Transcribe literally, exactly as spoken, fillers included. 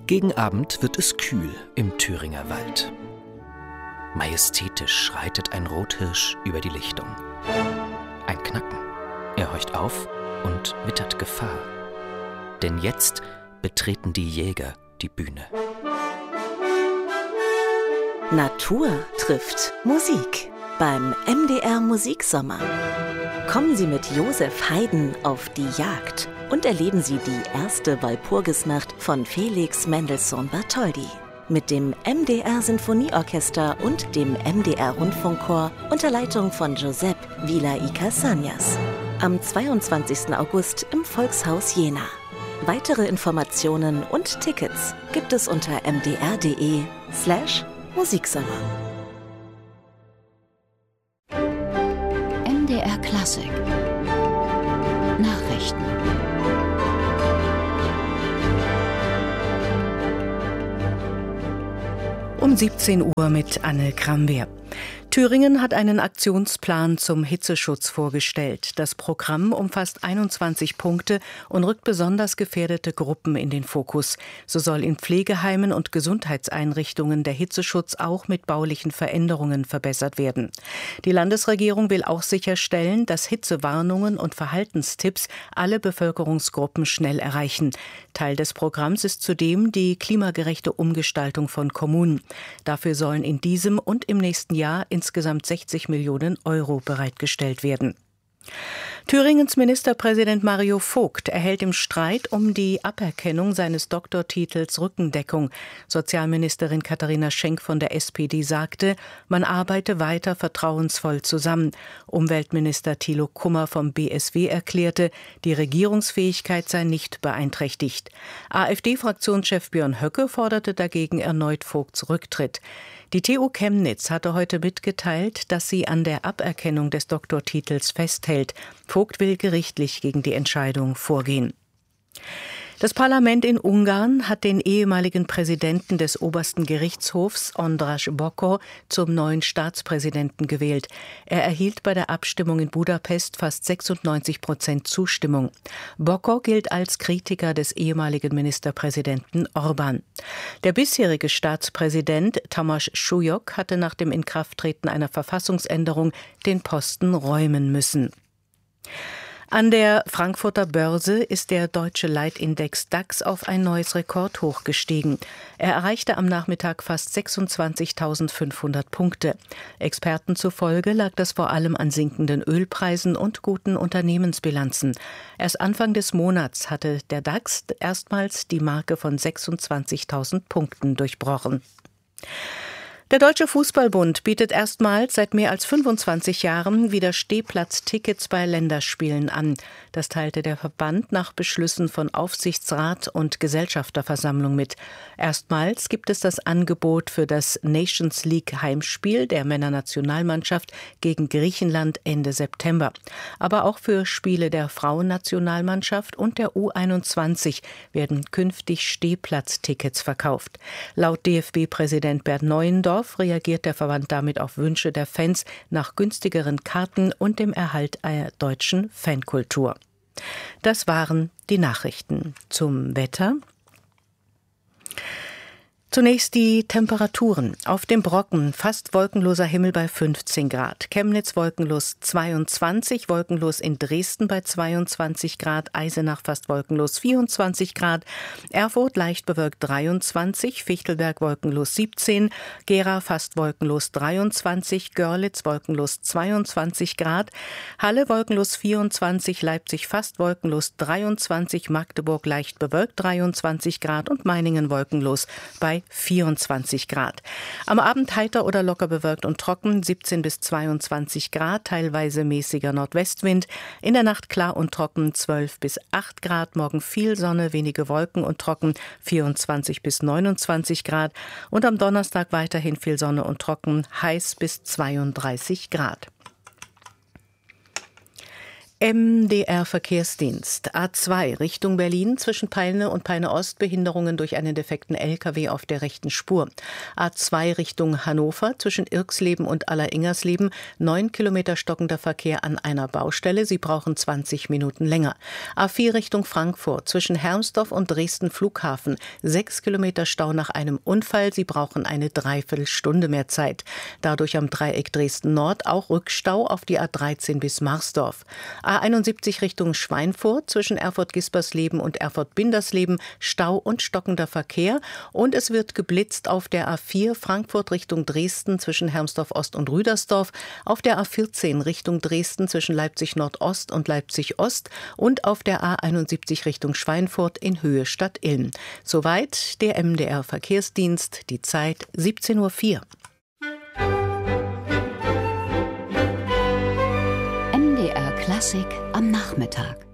Gegen Abend wird es kühl im Thüringer Wald. Majestätisch schreitet ein Rothirsch über die Lichtung. Ein Knacken. Er horcht auf und wittert Gefahr. Denn jetzt betreten die Jäger die Bühne. Natur trifft Musik beim M D R Musiksommer. Kommen Sie mit Josef Haydn auf die Jagd und erleben Sie die erste Walpurgisnacht von Felix Mendelssohn Bartholdy. Mit dem M D R Sinfonieorchester und dem M D R Rundfunkchor unter Leitung von Giuseppe Villa y Cassagnas. Am zweiundzwanzigsten August im Volkshaus Jena. Weitere Informationen und Tickets gibt es unter mdr.de slash Musiksommer. M D R Klassik Nachrichten. Um siebzehn Uhr mit Anne Kramwehr. Thüringen hat einen Aktionsplan zum Hitzeschutz vorgestellt. Das Programm umfasst einundzwanzig Punkte und rückt besonders gefährdete Gruppen in den Fokus. So soll in Pflegeheimen und Gesundheitseinrichtungen der Hitzeschutz auch mit baulichen Veränderungen verbessert werden. Die Landesregierung will auch sicherstellen, dass Hitzewarnungen und Verhaltenstipps alle Bevölkerungsgruppen schnell erreichen. Teil des Programms ist zudem die klimagerechte Umgestaltung von Kommunen. Dafür sollen in diesem und im nächsten Jahr insgesamt sechzig Millionen Euro bereitgestellt werden. Thüringens Ministerpräsident Mario Vogt erhält im Streit um die Aberkennung seines Doktortitels Rückendeckung. Sozialministerin Katharina Schenk von der S P D sagte, man arbeite weiter vertrauensvoll zusammen. Umweltminister Thilo Kummer vom B S W erklärte, die Regierungsfähigkeit sei nicht beeinträchtigt. AfD-Fraktionschef Björn Höcke forderte dagegen erneut Vogts Rücktritt. Die T U Chemnitz hatte heute mitgeteilt, dass sie an der Aberkennung des Doktortitels festhält. Vogt will gerichtlich gegen die Entscheidung vorgehen. Das Parlament in Ungarn hat den ehemaligen Präsidenten des obersten Gerichtshofs, András Bokor, zum neuen Staatspräsidenten gewählt. Er erhielt bei der Abstimmung in Budapest fast sechsundneunzig Prozent Zustimmung. Bokor gilt als Kritiker des ehemaligen Ministerpräsidenten Orbán. Der bisherige Staatspräsident Tamás Súlyog hatte nach dem Inkrafttreten einer Verfassungsänderung den Posten räumen müssen. An der Frankfurter Börse ist der deutsche Leitindex DAX auf ein neues Rekordhoch gestiegen. Er erreichte am Nachmittag fast sechsundzwanzigtausendfünfhundert Punkte. Experten zufolge lag das vor allem an sinkenden Ölpreisen und guten Unternehmensbilanzen. Erst Anfang des Monats hatte der DAX erstmals die Marke von sechsundzwanzigtausend Punkten durchbrochen. Der Deutsche Fußballbund bietet erstmals seit mehr als fünfundzwanzig Jahren wieder Stehplatztickets bei Länderspielen an. Das teilte der Verband nach Beschlüssen von Aufsichtsrat und Gesellschafterversammlung mit. Erstmals gibt es das Angebot für das Nations League Heimspiel der Männernationalmannschaft gegen Griechenland Ende September. Aber auch für Spiele der Frauennationalmannschaft und der U einundzwanzig werden künftig Stehplatztickets verkauft. Laut D F B-Präsident Bert Neuendorf reagiert der Verband damit auf Wünsche der Fans nach günstigeren Karten und dem Erhalt einer deutschen Fankultur. Das waren die Nachrichten. Zum Wetter. Zunächst die Temperaturen. Auf dem Brocken fast wolkenloser Himmel bei fünfzehn Grad. Chemnitz wolkenlos zweiundzwanzig, wolkenlos in Dresden bei zweiundzwanzig Grad, Eisenach fast wolkenlos vierundzwanzig Grad, Erfurt leicht bewölkt dreiundzwanzig, Fichtelberg wolkenlos siebzehn, Gera fast wolkenlos dreiundzwanzig, Görlitz wolkenlos zweiundzwanzig Grad, Halle wolkenlos vierundzwanzig, Leipzig fast wolkenlos dreiundzwanzig, Magdeburg leicht bewölkt dreiundzwanzig Grad und Meiningen wolkenlos bei vierundzwanzig Grad. Am Abend heiter oder locker bewölkt und trocken, siebzehn bis zweiundzwanzig Grad, teilweise mäßiger Nordwestwind. In der Nacht klar und trocken, zwölf bis acht Grad. Morgen viel Sonne, wenige Wolken und trocken, vierundzwanzig bis neunundzwanzig Grad. Und am Donnerstag weiterhin viel Sonne und trocken, heiß bis zweiunddreißig Grad. M D R Verkehrsdienst. A zwei Richtung Berlin zwischen Peine und Peine Ost Behinderungen durch einen defekten L K W auf der rechten Spur. A zwei Richtung Hannover zwischen Irxleben und Aller-Ingersleben neun Kilometer stockender Verkehr an einer Baustelle. Sie brauchen zwanzig Minuten länger. A vier Richtung Frankfurt zwischen Hermsdorf und Dresden Flughafen sechs Kilometer Stau nach einem Unfall. Sie brauchen eine Dreiviertelstunde mehr Zeit. Dadurch am Dreieck Dresden Nord auch Rückstau auf die A dreizehn bis Marsdorf. A einundsiebzig Richtung Schweinfurt zwischen Erfurt-Gispersleben und Erfurt-Bindersleben Stau und stockender Verkehr. Und es wird geblitzt auf der A vier Frankfurt Richtung Dresden zwischen Hermsdorf-Ost und Rüdersdorf, auf der A vierzehn Richtung Dresden zwischen Leipzig-Nordost und Leipzig-Ost und auf der A einundsiebzig Richtung Schweinfurt in Höhe Stadt-Ilm. Soweit der M D R Verkehrsdienst, die Zeit siebzehn Uhr vier. M D R Klassik am Nachmittag.